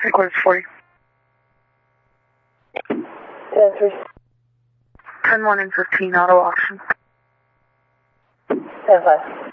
Headquarters 40. 10-1 and 15, auto auction. 10-5.